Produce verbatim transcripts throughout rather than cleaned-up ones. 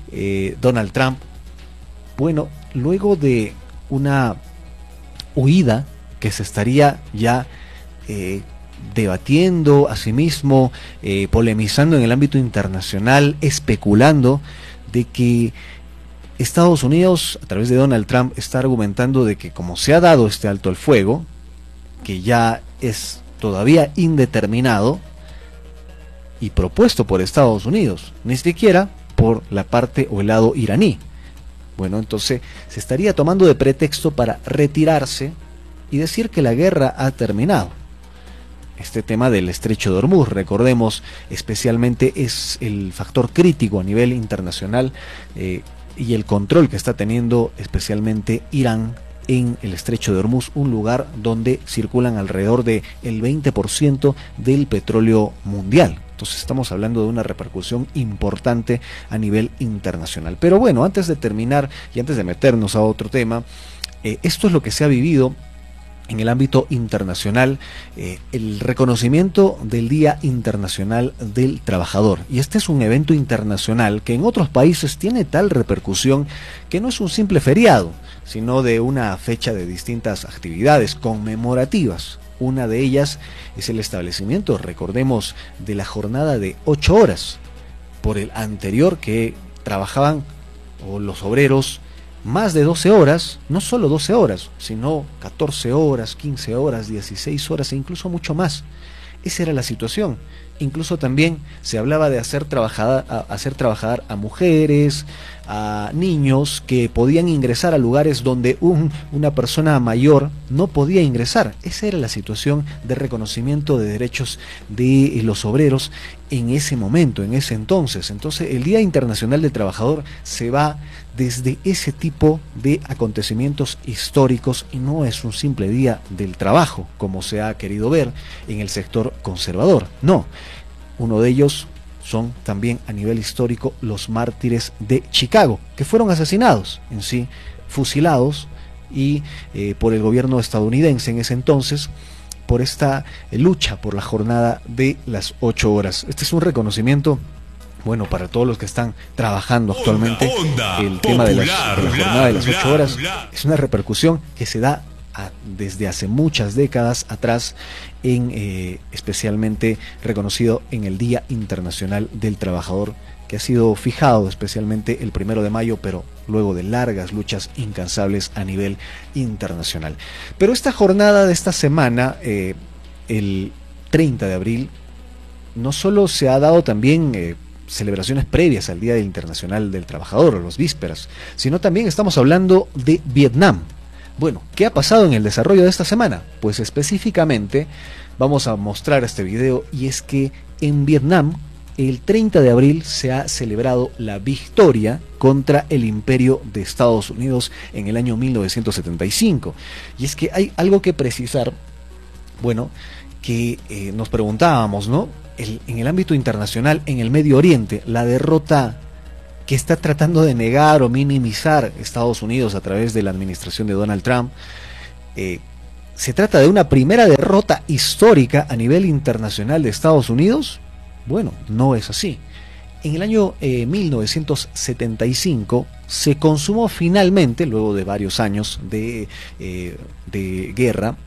eh, Donald Trump, bueno, luego de una huida que se estaría ya eh, debatiendo, asimismo eh, polemizando en el ámbito internacional, especulando de que Estados Unidos, a través de Donald Trump, está argumentando de que como se ha dado este alto al fuego, que ya es todavía indeterminado y propuesto por Estados Unidos, ni siquiera por la parte o el lado iraní. Bueno, entonces se estaría tomando de pretexto para retirarse y decir que la guerra ha terminado. Este tema del estrecho de Hormuz, recordemos, especialmente es el factor crítico a nivel internacional eh, y el control que está teniendo especialmente Irán en el estrecho de Hormuz, un lugar donde circulan alrededor del veinte por ciento del petróleo mundial. Entonces estamos hablando de una repercusión importante a nivel internacional. Pero bueno, antes de terminar y antes de meternos a otro tema, eh, esto es lo que se ha vivido en el ámbito internacional, eh, el reconocimiento del Día Internacional del Trabajador. Y este es un evento internacional que en otros países tiene tal repercusión que no es un simple feriado, sino de una fecha de distintas actividades conmemorativas. Una de ellas es el establecimiento, recordemos, de la jornada de ocho horas, por el anterior que trabajaban o los obreros más de doce horas, no solo doce horas, sino catorce horas, quince horas, dieciséis horas e incluso mucho más. Esa era la situación. Incluso también se hablaba de hacer trabajar a, hacer trabajar a mujeres, a niños que podían ingresar a lugares donde un, una persona mayor no podía ingresar. Esa era la situación de reconocimiento de derechos de los obreros en ese momento, en ese entonces. Entonces el Día Internacional del Trabajador se va desde ese tipo de acontecimientos históricos y no es un simple día del trabajo, como se ha querido ver en el sector conservador. No, uno de ellos son también a nivel histórico los mártires de Chicago, que fueron asesinados en sí, fusilados y eh, por el gobierno estadounidense en ese entonces, por esta eh, lucha por la jornada de las ocho horas. Este es un reconocimiento, bueno, para todos los que están trabajando actualmente. Onda, onda, el tema popular, de, las, de la jornada bla, de las ocho horas bla, bla. Es una repercusión que se da a, desde hace muchas décadas atrás, en eh, especialmente reconocido en el Día Internacional del Trabajador, que ha sido fijado especialmente el primero de mayo, pero luego de largas luchas incansables a nivel internacional. Pero esta jornada de esta semana, eh, el treinta de abril, no solo se ha dado también eh, celebraciones previas al Día Internacional del Trabajador, o las vísperas, sino también estamos hablando de Vietnam. Bueno, ¿qué ha pasado en el desarrollo de esta semana? Pues específicamente vamos a mostrar este video, y es que en Vietnam el treinta de abril se ha celebrado la victoria contra el imperio de Estados Unidos en el año mil novecientos setenta y cinco. Y es que hay algo que precisar, bueno, que eh, nos preguntábamos, ¿no? El, en el ámbito internacional, en el Medio Oriente, la derrota que está tratando de negar o minimizar Estados Unidos a través de la administración de Donald Trump, eh, ¿se trata de una primera derrota histórica a nivel internacional de Estados Unidos? Bueno, no es así. En el año eh, mil novecientos setenta y cinco se consumó finalmente, luego de varios años de, eh, de guerra,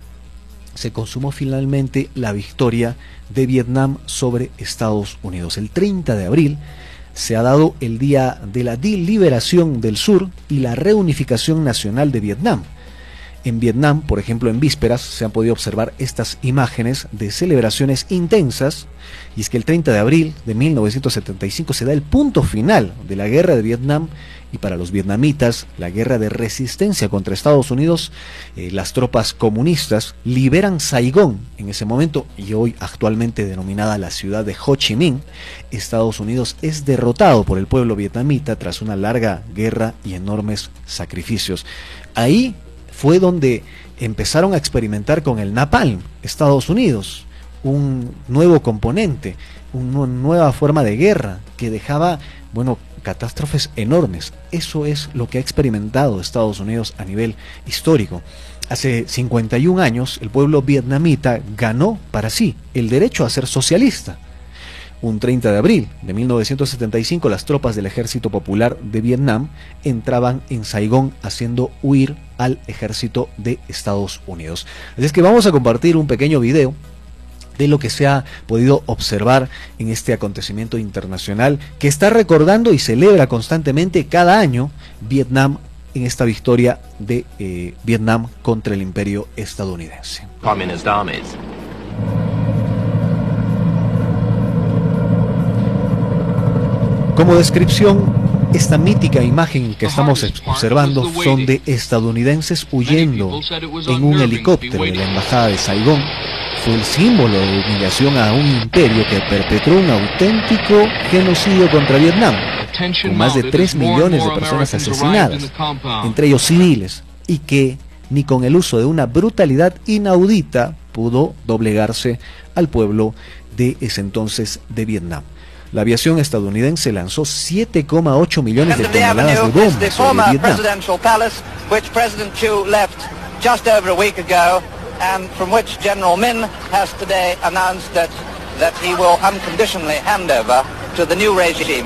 se consumó finalmente la victoria de Vietnam sobre Estados Unidos. El treinta de abril se ha dado el día de la liberación del sur y la reunificación nacional de Vietnam. En Vietnam, por ejemplo, en vísperas se han podido observar estas imágenes de celebraciones intensas, y es que el treinta de abril de mil novecientos setenta y cinco se da el punto final de la guerra de Vietnam, y para los vietnamitas, la guerra de resistencia contra Estados Unidos, eh, las tropas comunistas liberan Saigón en ese momento, y hoy actualmente denominada la ciudad de Ho Chi Minh. Estados Unidos es derrotado por el pueblo vietnamita tras una larga guerra y enormes sacrificios. Ahí fue donde empezaron a experimentar con el napalm, Estados Unidos, un nuevo componente, una nueva forma de guerra que dejaba, bueno, catástrofes enormes. Eso es lo que ha experimentado Estados Unidos a nivel histórico. Hace cincuenta y un años el pueblo vietnamita ganó para sí el derecho a ser socialista. Un treinta de abril de mil novecientos setenta y cinco, las tropas del Ejército Popular de Vietnam entraban en Saigón, haciendo huir al ejército de Estados Unidos. Así es que vamos a compartir un pequeño video de lo que se ha podido observar en este acontecimiento internacional que está recordando y celebra constantemente cada año Vietnam, en esta victoria de eh, Vietnam contra el imperio estadounidense. Communist armies. Como descripción, esta mítica imagen que estamos observando son de estadounidenses huyendo en un helicóptero de la embajada de Saigón. Fue el símbolo de humillación a un imperio que perpetró un auténtico genocidio contra Vietnam, con más de tres millones de personas asesinadas, entre ellos civiles, y que ni con el uso de una brutalidad inaudita pudo doblegarse al pueblo de ese entonces de Vietnam. La aviación estadounidense lanzó siete coma ocho millones de toneladas de bombas sobre Vietnam. And from which General Min has today announced that, that he will unconditionally hand over to the new regime.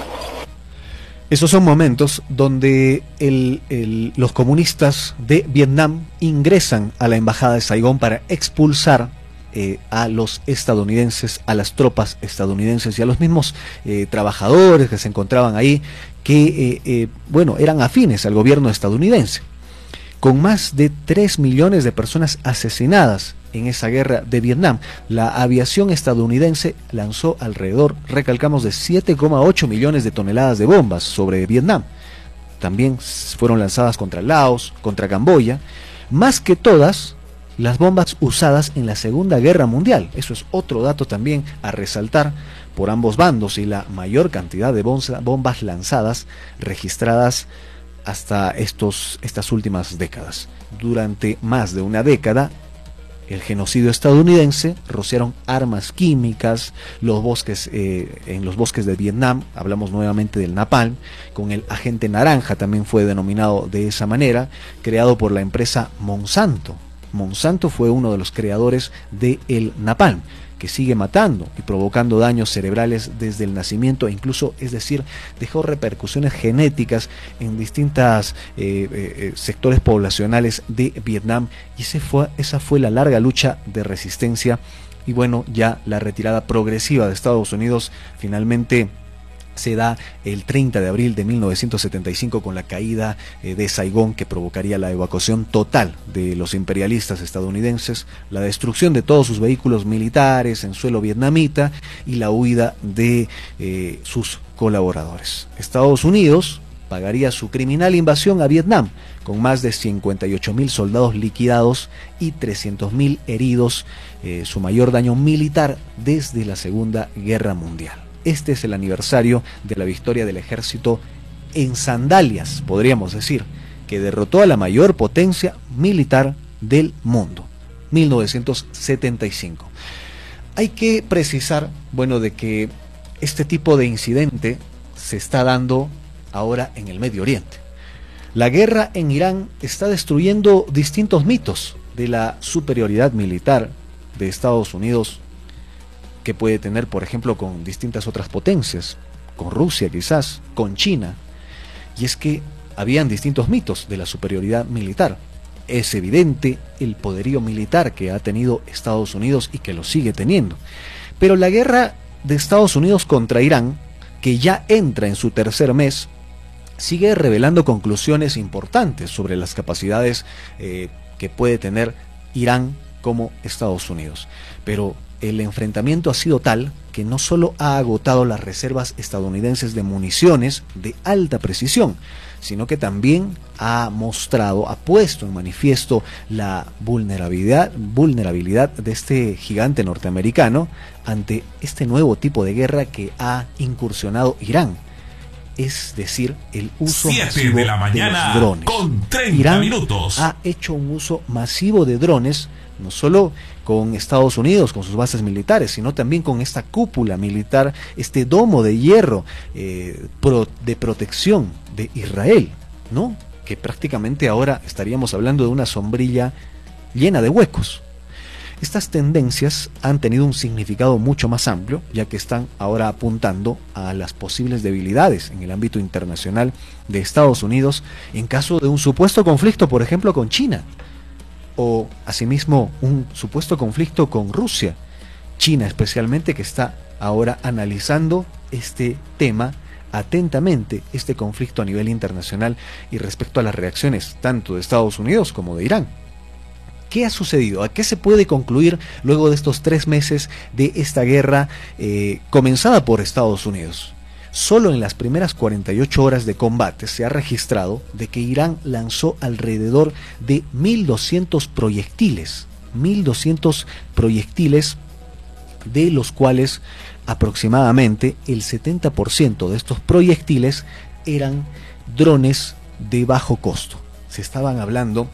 Esos son momentos donde el, el, los comunistas de Vietnam ingresan a la embajada de Saigón para expulsar eh, a los estadounidenses, a las tropas estadounidenses y a los mismos eh, trabajadores que se encontraban ahí, que eh, eh, bueno, eran afines al gobierno estadounidense. Con más de tres millones de personas asesinadas en esa guerra de Vietnam, la aviación estadounidense lanzó alrededor, recalcamos, de siete coma ocho millones de toneladas de bombas sobre Vietnam. También fueron lanzadas contra Laos, contra Camboya, más que todas las bombas usadas en la Segunda Guerra Mundial. Eso es otro dato también a resaltar por ambos bandos, y la mayor cantidad de bombas lanzadas registradas hasta estos, estas últimas décadas. Durante más de una década, el genocidio estadounidense rociaron armas químicas, los bosques, eh, en los bosques de Vietnam, hablamos nuevamente del napalm, con el agente naranja también fue denominado de esa manera, creado por la empresa Monsanto. Monsanto fue uno de los creadores del napalm, que sigue matando y provocando daños cerebrales desde el nacimiento, e incluso, es decir, dejó repercusiones genéticas en distintos eh, eh, sectores poblacionales de Vietnam, y ese fue, esa fue la larga lucha de resistencia, y bueno, ya la retirada progresiva de Estados Unidos finalmente se da el treinta de abril de mil novecientos setenta y cinco con la caída eh, de Saigón, que provocaría la evacuación total de los imperialistas estadounidenses, la destrucción de todos sus vehículos militares en suelo vietnamita y la huida de eh, sus colaboradores. Estados Unidos pagaría su criminal invasión a Vietnam, con más de cincuenta y ocho mil soldados liquidados y trescientos mil heridos, eh, su mayor daño militar desde la Segunda Guerra Mundial. Este es el aniversario de la victoria del ejército en sandalias, podríamos decir, que derrotó a la mayor potencia militar del mundo, mil novecientos setenta y cinco. Hay que precisar, bueno, de que este tipo de incidente se está dando ahora en el Medio Oriente. La guerra en Irán está destruyendo distintos mitos de la superioridad militar de Estados Unidos, que puede tener, por ejemplo, con distintas otras potencias, con Rusia quizás, con China. Y es que habían distintos mitos de la superioridad militar. Es evidente el poderío militar que ha tenido Estados Unidos y que lo sigue teniendo. Pero la guerra de Estados Unidos contra Irán, que ya entra en su tercer mes, sigue revelando conclusiones importantes sobre las capacidades eh, que puede tener Irán como Estados Unidos. Pero el enfrentamiento ha sido tal que no solo ha agotado las reservas estadounidenses de municiones de alta precisión, sino que también ha mostrado, ha puesto en manifiesto la vulnerabilidad, vulnerabilidad de este gigante norteamericano ante este nuevo tipo de guerra que ha incursionado Irán. Es decir, el uso masivo de, la mañana, de los drones. Con treinta Irán minutos. ha hecho un uso masivo de drones, no solo con Estados Unidos, con sus bases militares, sino también con esta cúpula militar, este domo de hierro eh, pro, de protección de Israel, ¿no? Que prácticamente ahora estaríamos hablando de una sombrilla llena de huecos. Estas tendencias han tenido un significado mucho más amplio, ya que están ahora apuntando a las posibles debilidades en el ámbito internacional de Estados Unidos en caso de un supuesto conflicto, por ejemplo, con China, o asimismo un supuesto conflicto con Rusia. China especialmente, que está ahora analizando este tema atentamente, este conflicto a nivel internacional y respecto a las reacciones tanto de Estados Unidos como de Irán. ¿Qué ha sucedido? ¿A qué se puede concluir luego de estos tres meses de esta guerra eh, comenzada por Estados Unidos? Solo en las primeras cuarenta y ocho horas de combate se ha registrado de que Irán lanzó alrededor de mil doscientos proyectiles, mil doscientos proyectiles, de los cuales aproximadamente el setenta por ciento de estos proyectiles eran drones de bajo costo. Se estaban hablando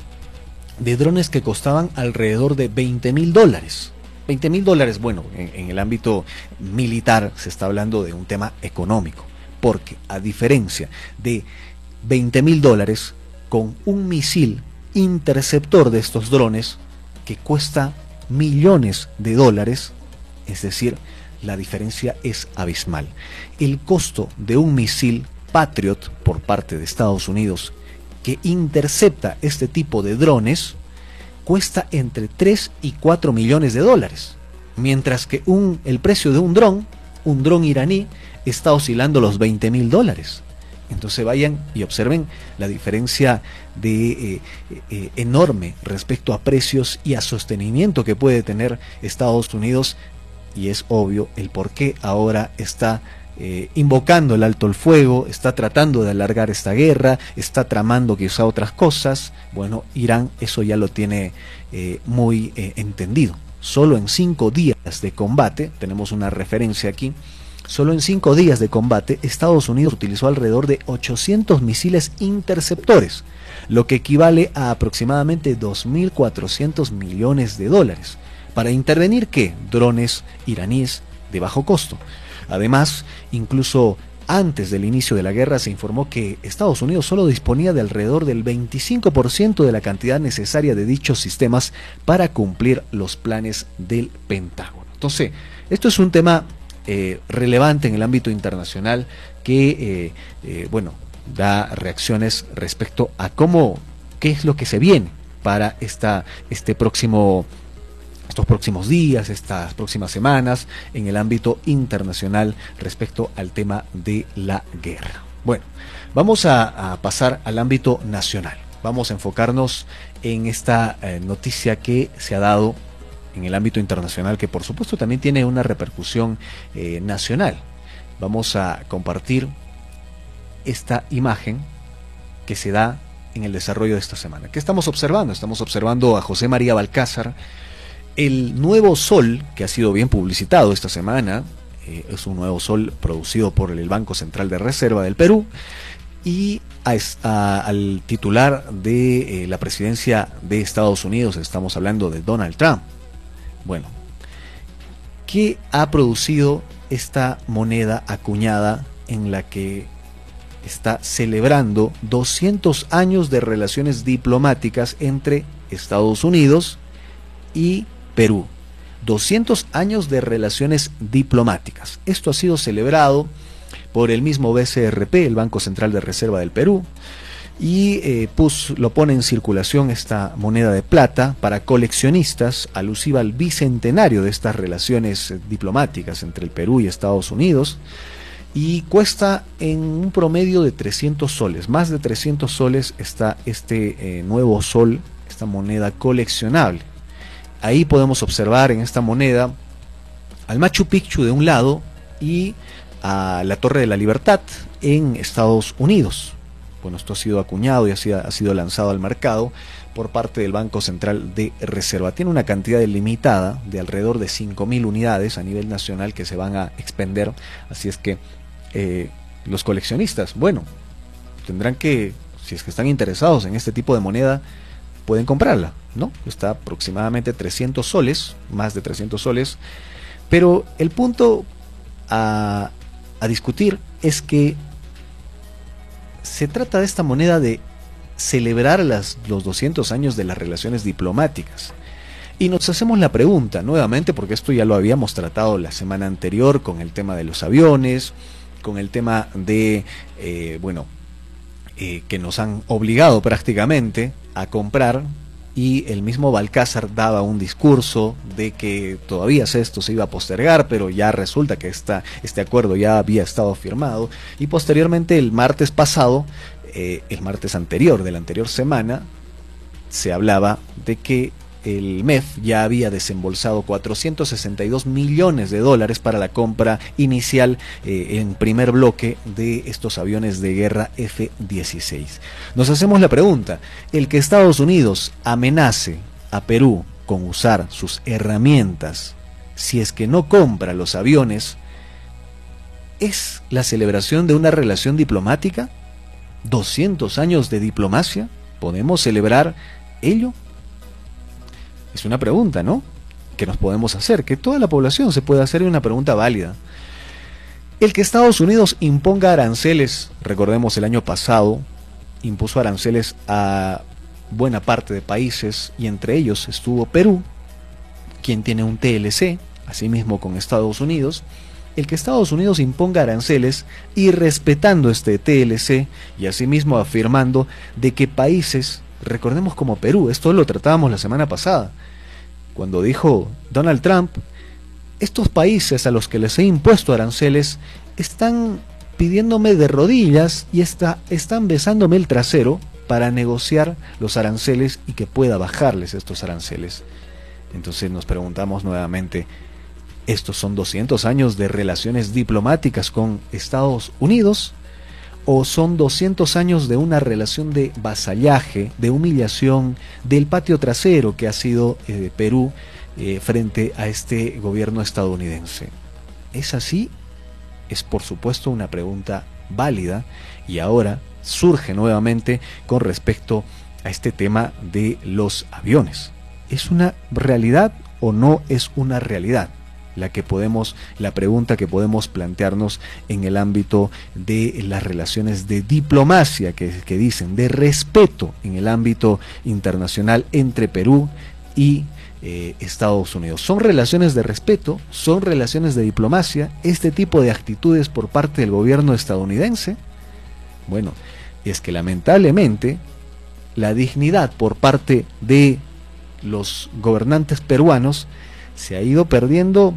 de drones que costaban alrededor de veinte mil dólares. veinte mil dólares, bueno, en, en el ámbito militar se está hablando de un tema económico, porque a diferencia de veinte mil dólares, con un misil interceptor de estos drones que cuesta millones de dólares, es decir, la diferencia es abismal. El costo de un misil Patriot por parte de Estados Unidos que intercepta este tipo de drones cuesta entre tres y cuatro millones de dólares, mientras que un, el precio de un dron, un dron iraní, está oscilando los veinte mil dólares. Entonces vayan y observen la diferencia de eh, eh, enorme respecto a precios y a sostenimiento que puede tener Estados Unidos, y es obvio el por qué ahora está eh, invocando el alto el fuego, está tratando de alargar esta guerra, está tramando quizá otras cosas. Bueno, Irán eso ya lo tiene eh, muy eh, entendido. Solo en cinco días de combate, tenemos una referencia aquí, solo en cinco días de combate, Estados Unidos utilizó alrededor de ochocientos misiles interceptores, lo que equivale a aproximadamente dos mil cuatrocientos millones de dólares. ¿Para intervenir qué? Drones iraníes de bajo costo. Además, incluso antes del inicio de la guerra se informó que Estados Unidos solo disponía de alrededor del veinticinco por ciento de la cantidad necesaria de dichos sistemas para cumplir los planes del Pentágono. Entonces, esto es un tema eh, relevante en el ámbito internacional que, eh, eh, bueno, da reacciones respecto a cómo, qué es lo que se viene para esta, este próximo estos próximos días, estas próximas semanas en el ámbito internacional respecto al tema de la guerra. Bueno, vamos a, a pasar al ámbito nacional. Vamos a enfocarnos en esta eh, noticia que se ha dado en el ámbito internacional, que por supuesto también tiene una repercusión eh, nacional. Vamos a compartir esta imagen que se da en el desarrollo de esta semana. ¿Qué estamos observando? Estamos observando a José María Balcázar. El nuevo sol, que ha sido bien publicitado esta semana, eh, es un nuevo sol producido por el Banco Central de Reserva del Perú, y a, a, al titular de eh, la presidencia de Estados Unidos, estamos hablando de Donald Trump. Bueno, ¿qué ha producido esta moneda acuñada en la que está celebrando doscientos años de relaciones diplomáticas entre Estados Unidos y Perú? doscientos años de relaciones diplomáticas. Esto ha sido celebrado por el mismo B C R P, el Banco Central de Reserva del Perú, y eh, pues, lo pone en circulación esta moneda de plata para coleccionistas, alusiva al bicentenario de estas relaciones diplomáticas entre el Perú y Estados Unidos, y cuesta en un promedio de trescientos soles. Más de trescientos soles está este eh, nuevo sol, esta moneda coleccionable. Ahí podemos observar en esta moneda al Machu Picchu de un lado y a la Torre de la Libertad en Estados Unidos. Bueno, esto ha sido acuñado y ha sido, ha sido lanzado al mercado por parte del Banco Central de Reserva. Tiene una cantidad limitada de alrededor de cinco mil unidades a nivel nacional que se van a expender, así es que eh, los coleccionistas, bueno, tendrán que, si es que están interesados en este tipo de moneda, pueden comprarla, ¿no? Está aproximadamente trescientos soles, más de trescientos soles, pero el punto a, a discutir es que se trata de esta moneda de celebrar las, los doscientos años de las relaciones diplomáticas. Y nos hacemos la pregunta nuevamente, porque esto ya lo habíamos tratado la semana anterior con el tema de los aviones, con el tema de, eh, bueno, eh, que nos han obligado prácticamente a comprar, y el mismo Balcázar daba un discurso de que todavía esto se iba a postergar, pero ya resulta que esta, este acuerdo ya había estado firmado, y posteriormente el martes pasado, eh, el martes anterior de la anterior semana, se hablaba de que el M E F ya había desembolsado cuatrocientos sesenta y dos millones de dólares para la compra inicial eh, en primer bloque de estos aviones de guerra F dieciséis. Nos hacemos la pregunta, ¿el que Estados Unidos amenace a Perú con usar sus herramientas si es que no compra los aviones, es la celebración de una relación diplomática? ¿doscientos años de diplomacia? ¿Podemos celebrar ello? Es una pregunta, ¿no?, que nos podemos hacer, que toda la población se puede hacer, una pregunta válida. El que Estados Unidos imponga aranceles, recordemos el año pasado, impuso aranceles a buena parte de países, y entre ellos estuvo Perú, quien tiene un T L C, asimismo con Estados Unidos. El que Estados Unidos imponga aranceles y respetando este T L C, y asimismo afirmando de que países, recordemos como Perú, esto lo tratábamos la semana pasada, cuando dijo Donald Trump, estos países a los que les he impuesto aranceles están pidiéndome de rodillas y está, están besándome el trasero para negociar los aranceles y que pueda bajarles estos aranceles. Entonces nos preguntamos nuevamente, ¿estos son doscientos años de relaciones diplomáticas con Estados Unidos? ¿O son doscientos años de una relación de vasallaje, de humillación, del patio trasero que ha sido eh, Perú eh, frente a este gobierno estadounidense? ¿Es así? Es por supuesto una pregunta válida, y ahora surge nuevamente con respecto a este tema de los aviones. ¿Es una realidad o no es una realidad? La que podemos, la pregunta que podemos plantearnos en el ámbito de las relaciones de diplomacia que, que dicen, de respeto en el ámbito internacional entre Perú y eh, Estados Unidos. ¿Son relaciones de respeto? ¿Son relaciones de diplomacia? ¿Este tipo de actitudes por parte del gobierno estadounidense? Bueno, es que lamentablemente la dignidad por parte de los gobernantes peruanos se ha ido perdiendo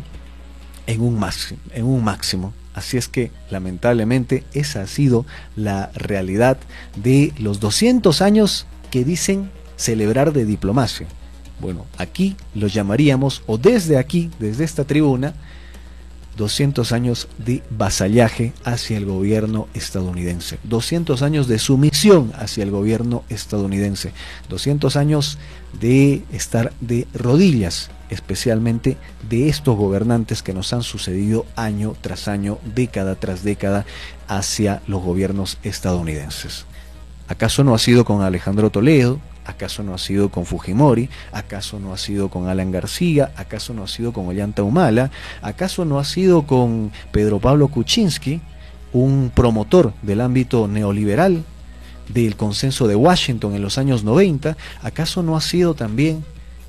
en un máximo, en un máximo. Así es que lamentablemente esa ha sido la realidad de los doscientos años que dicen celebrar de diplomacia. Bueno, aquí los llamaríamos, o desde aquí, desde esta tribuna, doscientos años de vasallaje hacia el gobierno estadounidense, doscientos años de sumisión hacia el gobierno estadounidense, doscientos años de estar de rodillas, especialmente de estos gobernantes que nos han sucedido año tras año, década tras década, hacia los gobiernos estadounidenses. ¿Acaso no ha sido con Alejandro Toledo? ¿Acaso no ha sido con Fujimori? ¿Acaso no ha sido con Alan García? ¿Acaso no ha sido con Ollanta Humala? ¿Acaso no ha sido con Pedro Pablo Kuczynski, un promotor del ámbito neoliberal, del consenso de Washington en los años noventa? ¿Acaso no ha sido también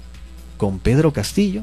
con Pedro Castillo?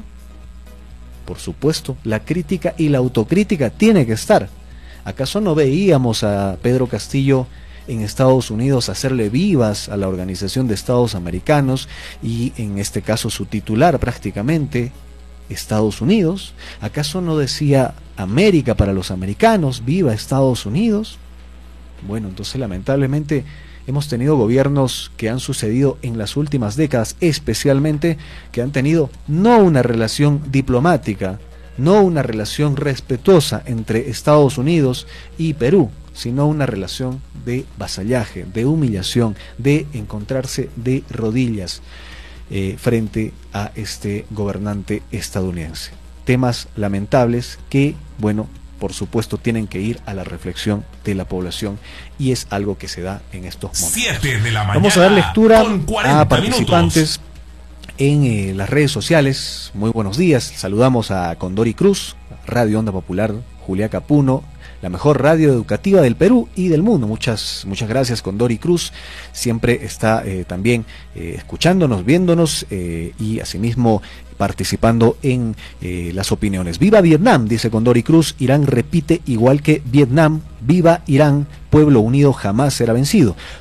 Por supuesto, la crítica y la autocrítica tiene que estar. ¿Acaso no veíamos a Pedro Castillo en Estados Unidos hacerle vivas a la Organización de Estados Americanos, y en este caso su titular prácticamente, Estados Unidos? ¿Acaso no decía América para los americanos, viva Estados Unidos? Bueno, entonces lamentablemente hemos tenido gobiernos que han sucedido en las últimas décadas, especialmente que han tenido no una relación diplomática, no una relación respetuosa entre Estados Unidos y Perú, sino una relación de vasallaje, de humillación, de encontrarse de rodillas eh, frente a este gobernante estadounidense. Temas lamentables que, bueno, por supuesto tienen que ir a la reflexión de la población, y es algo que se da en estos momentos. siete de la mañana. Vamos a dar lectura a minutos. participantes en eh, las redes sociales. Muy buenos días, saludamos a Condori Cruz, Radio Onda Popular, Julia Capuno, la mejor radio educativa del Perú y del mundo. Muchas, muchas gracias, Condori Cruz. Siempre está eh, también eh, escuchándonos, viéndonos eh, y asimismo participando en eh, las opiniones. ¡Viva Vietnam!, dice Condori Cruz. Irán repite igual que Vietnam. ¡Viva Irán! Pueblo unido jamás será vencido.